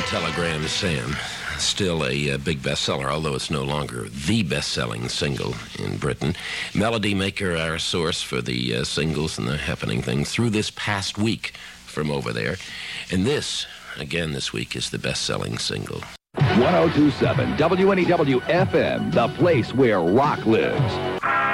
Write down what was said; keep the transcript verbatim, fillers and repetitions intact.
Telegram Sam. Still a uh, big bestseller, although it's no longer the best-selling single in Britain. Melody Maker, our source for the uh, singles and the happening things through this past week from over there. And this, again this week, is the best-selling single. one oh two point seven W N E W F M, the place where rock lives.